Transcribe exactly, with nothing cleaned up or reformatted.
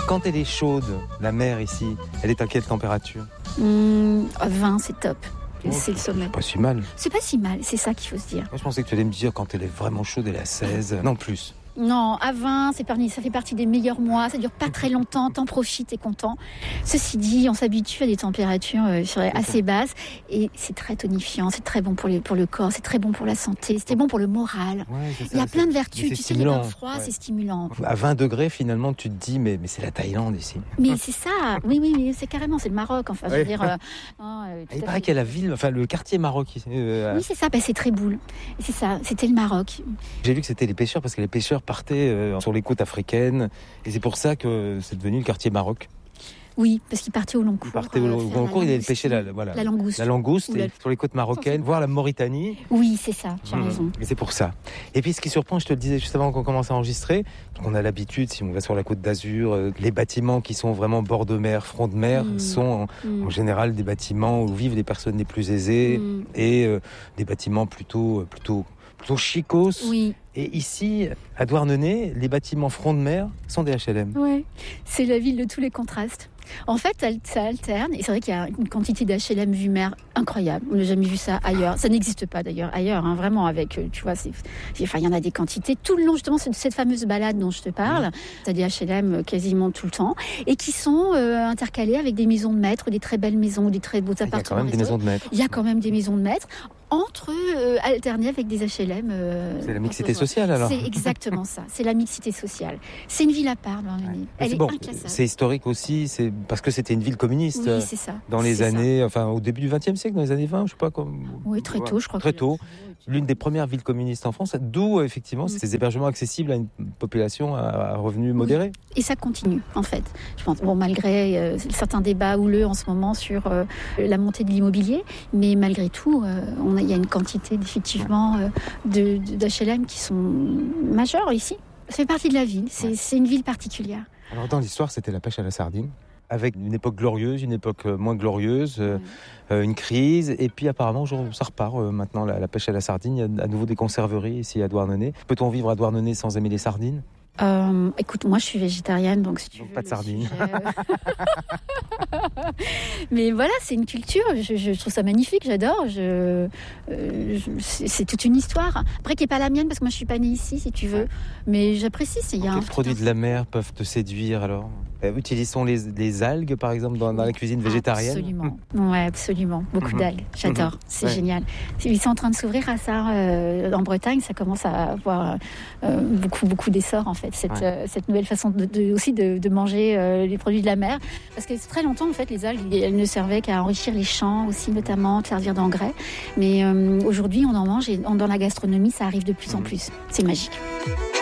Quand elle est chaude, la mer ici, elle est à quelle température ? Mmh, vingt, c'est top. Oh, c'est le sommet. C'est pas si mal. C'est pas si mal, c'est ça qu'il faut se dire. Moi, je pensais que tu allais me dire quand elle est vraiment chaude, elle est à seize. Non, plus. Non, à vingt, c'est parmi, ça fait partie des meilleurs mois. Ça dure pas très longtemps, t'en profites, t'es content. Ceci dit, on s'habitue à des températures euh, assez basses et c'est très tonifiant, c'est très bon pour, les, pour le corps, c'est très bon pour la santé, c'est bon pour le moral. Ouais, c'est ça, il y a c'est... plein de vertus. Tu sais, les bains froids, ouais. c'est stimulant. À vingt degrés, finalement, tu te dis, mais, mais c'est la Thaïlande ici. Mais c'est ça, oui, oui, mais c'est carrément, c'est le Maroc. Enfin, je veux ouais. dire. Euh, non, euh, il paraît qu'il y a la ville, enfin le quartier Maroc ici. Euh, oui, c'est ça, bah, c'est très boule. C'est ça, c'était le Maroc. J'ai lu que c'était les pêcheurs parce que les pêcheurs partaient euh, sur les côtes africaines et c'est pour ça que c'est devenu le quartier Maroc. Oui, parce qu'il partait au long cours. Il partait au long, long cours, il allait pêcher la, voilà, la langouste, la langouste la... sur les côtes marocaines, voire la Mauritanie. Oui, c'est ça, tu as mmh. raison. Et c'est pour ça. Et puis ce qui surprend, je te le disais juste avant qu'on commence à enregistrer, on a l'habitude, si on va sur la côte d'Azur, euh, les bâtiments qui sont vraiment bord de mer, front de mer, mmh. sont en, mmh. en général des bâtiments où vivent les personnes les plus aisées mmh. et euh, des bâtiments plutôt, plutôt, plutôt chicos. Oui. Et ici, à Douarnenez, les bâtiments front de mer sont des H L M. Oui, c'est la ville de tous les contrastes. En fait, ça alterne, et c'est vrai qu'il y a une quantité d'H L M vue mer incroyable. On n'a jamais vu ça ailleurs. Ça n'existe pas d'ailleurs ailleurs, hein, vraiment, avec, tu vois, c'est, enfin, il y en a des quantités. Tout le long, justement, de cette fameuse balade dont je te parle, tu as des H L M quasiment tout le temps, et qui sont euh, intercalés avec des maisons de maîtres, des très belles maisons, des très beaux appartements. Il y a quand même des maisons de maîtres. Il y a quand même des maisons de maîtres, entre euh, alternés avec des H L M. Euh, c'est la mixité sociale alors. C'est exactement ça, c'est la mixité sociale. C'est une ville à part, Douarnenez. Elle c'est est bon, inclassable. C'est historique aussi, c'est parce que c'était une ville communiste. Oui, c'est ça. Dans les c'est années, ça. enfin au début du vingtième siècle, dans les années vingt, je sais pas comme. Oui, très tôt, je crois. Très que tôt. L'une des premières villes communistes en France, d'où effectivement mmh. ces hébergements accessibles à une population à revenus modérés. Oui. Et ça continue, en fait. Je pense, bon, malgré euh, certains débats houleux en ce moment sur euh, la montée de l'immobilier, mais malgré tout, euh, on a, il y a une quantité effectivement euh, de, de, d'H L M qui sont majeures ici. Ça fait partie de la ville. C'est, ouais. c'est une ville particulière. Alors dans l'histoire, c'était la pêche à la sardine. Avec une époque glorieuse, une époque moins glorieuse, euh, euh, une crise, et puis apparemment ça repart euh, maintenant la, la pêche à la sardine. Il y a à nouveau des conserveries ici à Douarnenez. Peut-on vivre à Douarnenez sans aimer les sardines ? Euh, écoute, moi je suis végétarienne, donc si tu donc veux, pas de sardines. Sujet... Mais voilà, c'est une culture. Je, je trouve ça magnifique, j'adore. Je, euh, je, c'est, c'est toute une histoire. Après, qui n'est pas la mienne parce que moi je suis pas née ici, si tu veux. Ouais. Mais j'apprécie. C'est, y a quels un produits de la mer peuvent te séduire alors ? Utilisons les, les algues, par exemple, dans, dans la cuisine végétarienne. Absolument. Ouais, absolument. Beaucoup mmh. d'algues. J'adore. Mmh. C'est ouais. génial. Ils sont en train de s'ouvrir à ça euh, en Bretagne. Ça commence à avoir euh, beaucoup, beaucoup d'essor en fait. Cette, ouais. euh, cette nouvelle façon de, de, aussi de, de manger euh, les produits de la mer. Parce que très longtemps, en fait, les algues, elles ne servaient qu'à enrichir les champs aussi, notamment, servir d'engrais. Mais euh, aujourd'hui, on en mange et dans la gastronomie, ça arrive de plus mmh. en plus. C'est magique.